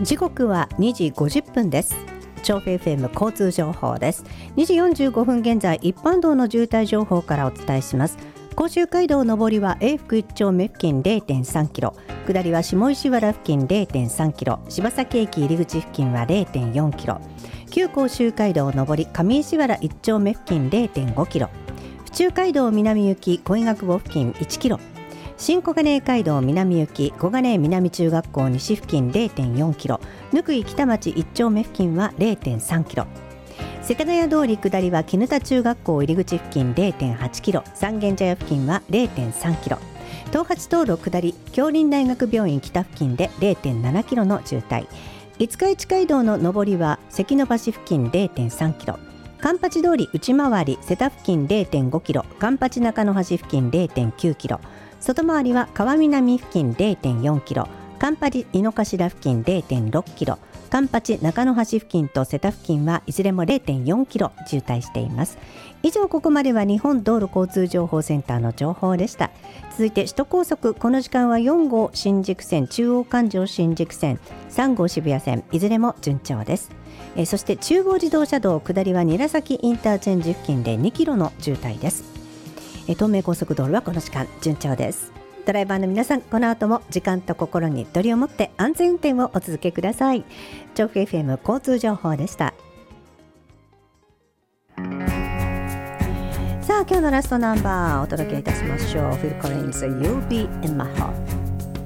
時刻は2時50分です。調布 FM 交通情報です。2時45分現在、一般道の渋滞情報からお伝えします。甲州街道上りは永福1丁目付近 0.3 キロ、下りは下石原付近 0.3 キロ、柴崎駅入り口付近は 0.4 キロ、旧甲州街道上り上石原1丁目付近 0.5 キロ、府中街道南行き小医学部付近1キロ、新小金井街道南行き小金井南中学校西付近 0.4 キロ、貫井北町1丁目付近は 0.3 キロ、世田谷通り下りは絹田中学校入り口付近 0.8 キロ、三軒茶屋付近は 0.3 キロ、東八東路下り杏林大学病院北付近で 0.7 キロの渋滞、五日市街道の上りは関の橋付近 0.3 キロ、環八通り内回り瀬田付近 0.5 キロ、環八中の橋付近 0.9 キロ、外回りは川南付近 0.4 キロ、環八井の頭付近 0.6 キロ、環八中の橋付近と瀬田付近はいずれも 0.4 キロ渋滞しています。以上、ここまでは日本道路交通情報センターの情報でした。続いて首都高速、この時間は4号新宿線、中央環状新宿線、3号渋谷線、いずれも順調です。そして中央自動車道下りは韮崎インターチェンジ付近で2キロの渋滞です。東名高速道路はこの時間順調です。ドライバーの皆さん、この後も時間と心に余裕を持って安全運転をお続けください。調布 FM 交通情報でした。さあ、今日のラストナンバーお届けいたしましょう。Phil Collins You'll Be in My Heart。